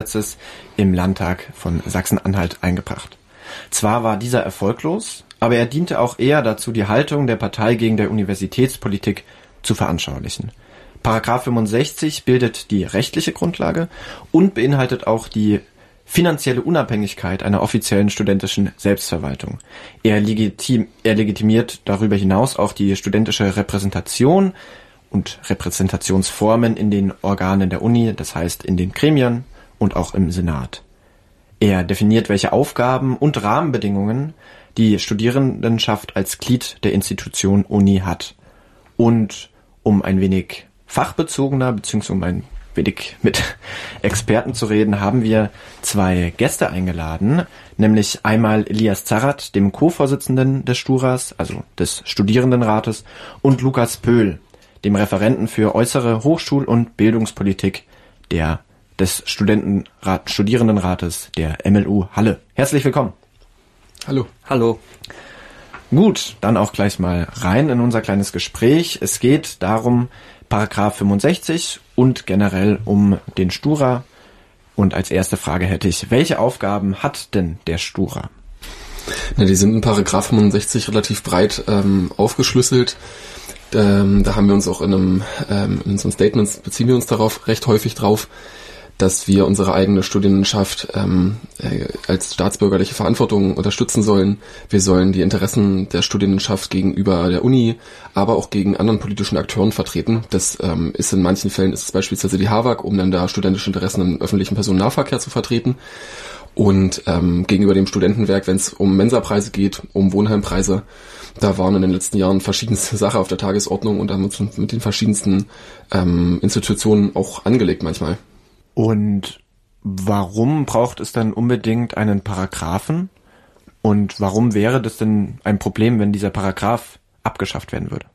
im Landtag von Sachsen-Anhalt eingebracht. Zwar war dieser erfolglos, aber er diente auch eher dazu, die Haltung der Partei gegen der Universitätspolitik zu veranschaulichen. Paragraph 65 bildet die rechtliche Grundlage und beinhaltet auch die finanzielle Unabhängigkeit einer offiziellen studentischen Selbstverwaltung. Er legitimiert darüber hinaus auch die studentische Repräsentation und Repräsentationsformen in den Organen der Uni, das heißt in den Gremien und auch im Senat. Er definiert, welche Aufgaben und Rahmenbedingungen die Studierendenschaft als Glied der Institution Uni hat. Und um ein wenig fachbezogener bzw. um ein wenig mit Experten zu reden, haben wir zwei Gäste eingeladen, nämlich einmal Elias Zarrat, dem Co-Vorsitzenden des Sturas, also des Studierendenrates, und Lukas Pöhl, dem Referenten für äußere Hochschul- und Bildungspolitik des Studierendenrates der MLU Halle. Herzlich willkommen. Hallo. Hallo. Gut, dann auch gleich mal rein in unser kleines Gespräch. Es geht darum, Paragraph 65 und generell um den Stura. Und als erste Frage hätte ich, welche Aufgaben hat denn der Stura? Na, die sind in Paragraph 65 relativ breit aufgeschlüsselt. Da haben wir uns auch in unseren Statements beziehen wir uns darauf recht häufig drauf, dass wir unsere eigene Studierendenschaft als staatsbürgerliche Verantwortung unterstützen sollen. Wir sollen die Interessen der Studierendenschaft gegenüber der Uni, aber auch gegen anderen politischen Akteuren vertreten. Das ist in manchen Fällen ist es beispielsweise die HAWAG, um dann da studentische Interessen im öffentlichen Personennahverkehr zu vertreten. Und gegenüber dem Studentenwerk, wenn es um Mensapreise geht, um Wohnheimpreise, da waren in den letzten Jahren verschiedenste Sachen auf der Tagesordnung und haben uns mit den verschiedensten Institutionen auch angelegt manchmal. Und warum braucht es dann unbedingt einen Paragraphen? Und warum wäre das denn ein Problem, wenn dieser Paragraph abgeschafft werden würde?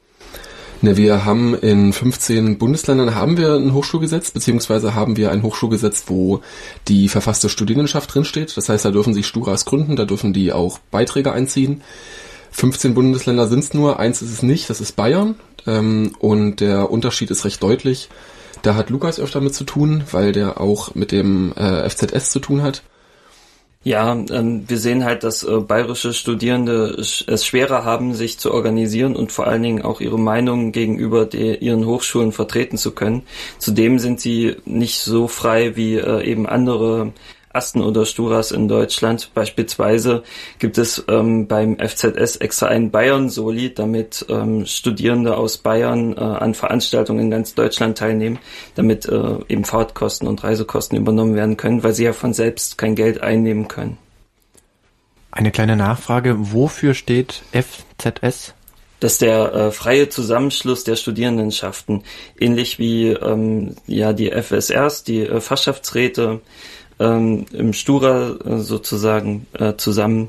Ne, wir haben in 15 Bundesländern haben wir ein Hochschulgesetz, beziehungsweise haben wir ein Hochschulgesetz, wo die verfasste Studierendenschaft drinsteht. Das heißt, da dürfen sich Sturas gründen, da dürfen die auch Beiträge einziehen. 15 Bundesländer sind es nur, eins ist es nicht, das ist Bayern. Und der Unterschied ist recht deutlich. Da hat Lukas öfter mit zu tun, weil der auch mit dem FZS zu tun hat. Ja, wir sehen halt, dass bayerische Studierende es schwerer haben, sich zu organisieren und vor allen Dingen auch ihre Meinung gegenüber ihren Hochschulen vertreten zu können. Zudem sind sie nicht so frei wie eben andere Asten oder Sturas in Deutschland. Beispielsweise gibt es beim FZS extra einen Bayern-Soli, damit Studierende aus Bayern an Veranstaltungen in ganz Deutschland teilnehmen, damit eben Fahrtkosten und Reisekosten übernommen werden können, weil sie ja von selbst kein Geld einnehmen können. Eine kleine Nachfrage, wofür steht FZS? Das ist der freie Zusammenschluss der Studierendenschaften, ähnlich wie die FSRs, die Fachschaftsräte, im Stura sozusagen zusammen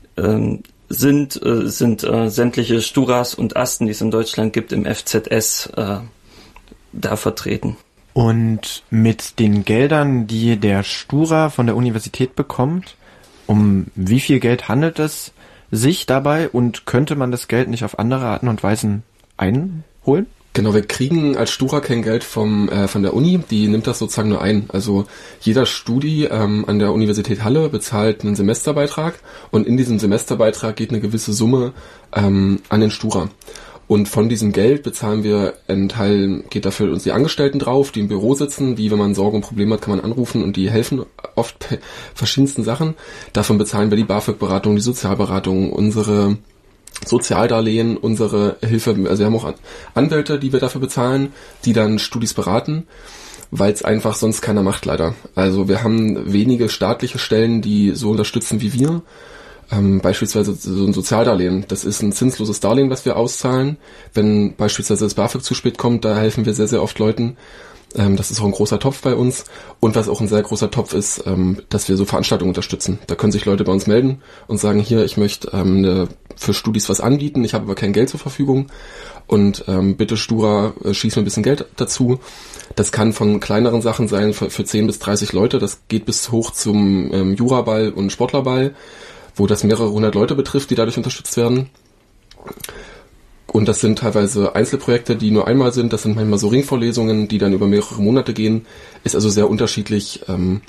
sind sämtliche Sturas und Asten, die es in Deutschland gibt, im FZS da vertreten. Und mit den Geldern, die der Stura von der Universität bekommt, um wie viel Geld handelt es sich dabei und könnte man das Geld nicht auf andere Arten und Weisen einholen? Genau, wir kriegen als Stura kein Geld von der Uni, die nimmt das sozusagen nur ein. Also jeder Studi an der Universität Halle bezahlt einen Semesterbeitrag und in diesem Semesterbeitrag geht eine gewisse Summe an den Stura. Und von diesem Geld bezahlen wir einen Teil, geht dafür uns die Angestellten drauf, die im Büro sitzen, die, wenn man Sorgen und Probleme hat, kann man anrufen und die helfen oft bei verschiedensten Sachen. Davon bezahlen wir die BAföG-Beratung, die Sozialberatung, unsere Sozialdarlehen, unsere Hilfe, also wir haben auch Anwälte, die wir dafür bezahlen, die dann Studis beraten, weil es einfach sonst keiner macht leider. Also wir haben wenige staatliche Stellen, die so unterstützen wie wir. Beispielsweise so ein Sozialdarlehen, das ist ein zinsloses Darlehen, was wir auszahlen. Wenn beispielsweise das BAföG zu spät kommt, da helfen wir sehr, sehr oft Leuten. Das ist auch ein großer Topf bei uns. Und was auch ein sehr großer Topf ist, dass wir so Veranstaltungen unterstützen. Da können sich Leute bei uns melden und sagen, hier, ich möchte für Studis was anbieten, ich habe aber kein Geld zur Verfügung. Und bitte Stura, schieß mir ein bisschen Geld dazu. Das kann von kleineren Sachen sein, für 10 bis 30 Leute. Das geht bis hoch zum Juraball und Sportlerball, wo das mehrere hundert Leute betrifft, die dadurch unterstützt werden. Und das sind teilweise Einzelprojekte, die nur einmal sind. Das sind manchmal so Ringvorlesungen, die dann über mehrere Monate gehen. Ist also sehr unterschiedlich,